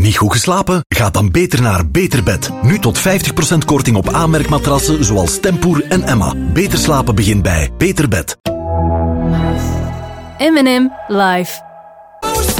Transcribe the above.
Niet goed geslapen? Ga dan beter naar Beter Bed. Nu tot 50% korting op aanmerkmatrassen zoals Tempoer en Emma. Beter slapen begint bij Beter Bed. M&M live.